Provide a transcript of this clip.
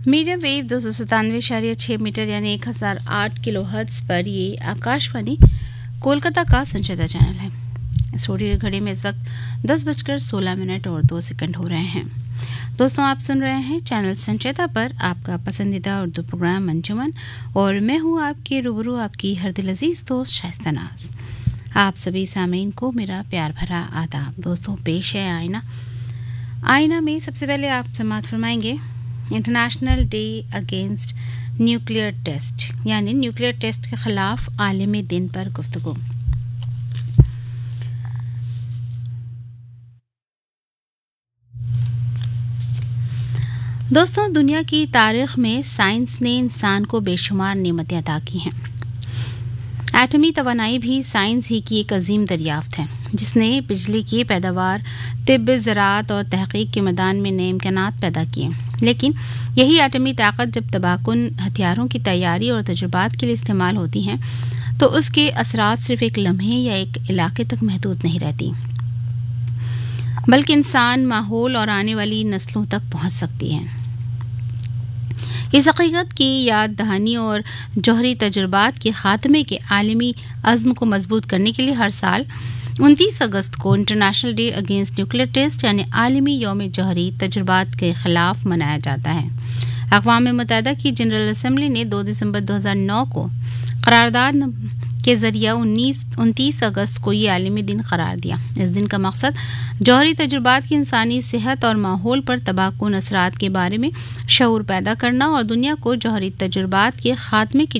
Medium wave 297.6 metre यानी 1008 kilo hertz पर ये आकाशवाणी कोलकाता का संचालित चैनल है। स्टूडियो घड़ी में इस वक्त 10:16 और 2 सेकंड हो रहे हैं। दोस्तों, आप सुन रहे हैं चैनल संचेता पर आपका पसंदीदा उर्दू प्रोग्राम अंजुमन, और मैं हूँ आपके रूबरू आपकी हरदिल अजीज दोस्त शाइस्ता नाज। आप सभी सामीन को मेरा प्यार भरा आदाब। दोस्तों, पेश है आईना में सबसे पहले आप समाअत फरमाएंगे international day against nuclear test, यानी न्यूक्लियर टेस्ट के खिलाफ आलमी दिन पर गुफ्तगू। दोस्तों, दुनिया की तारीख में साइंस ने इंसान को बेशुमार नेमतें अता की हैं। एटमी तवानाई भी साइंस ही की एक अजीम दरियाफ्त है, जिसने बिजली की पैदावार, तिब्ब, ज़राअत और तहकीक के मैदान में नए इम्कानात पैदा किए। लेकिन यही एटमी ताकत जब तबाहकुन हथियारों की तैयारी और तजुर्बात के लिए इस्तेमाल होती हैं, तो उसके असरात सिर्फ एक लम्हे या एक इलाके तक महदूद नहीं रहती, बल्कि इंसान, माहौल और आने वाली नस्लों तक पहुंच सकती है। इस हकीकत की याद दहानी और जौहरी तजुर्बात के खात्मे के आलमी अज़्म को मजबूत करने के लिए हर साल 29 अगस्त को international day against nuclear test यानी आलमी यौम जौहरी तजुर्बात के खिलाफ मनाया जाता है। अक़वाम मुत्तहिदा की जनरल असम्बली ने 2 दिसंबर 2009 को करारदाद के जरिए 29 अगस्त को ये आलमी दिन करार दिया। इस दिन का मकसद जौहरी तजुर्बात की इंसानी सेहत और माहौल पर तबाहकुन असरात के बारे में शऊर पैदा करना और दुनिया को जौहरी तजुर्बात के खात्मे की